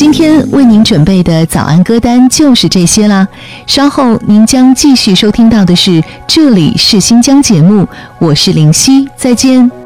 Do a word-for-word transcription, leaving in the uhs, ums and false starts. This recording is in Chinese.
今天为您准备的早安歌单就是这些啦，稍后您将继续收听到的是这里是新疆节目，我是林夕，再见。